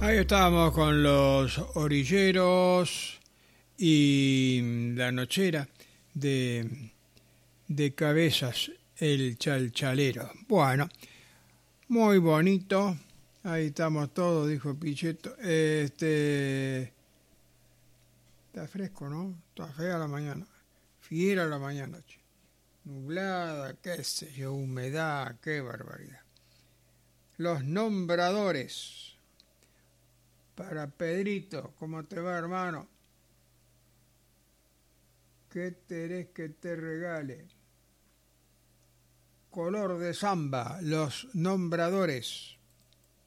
Ahí estábamos con los orilleros y la nochera de Cabezas, el chalchalero. Bueno, muy bonito. Ahí estamos todos, dijo Pichetto. Está fresco, ¿no? Está fea la mañana. Fiera la mañana, che. Nublada, qué sé yo, humedad, qué barbaridad. Los nombradores. Para Pedrito, ¿cómo te va, hermano? ¿Qué querés que te regale? Color de samba, los nombradores.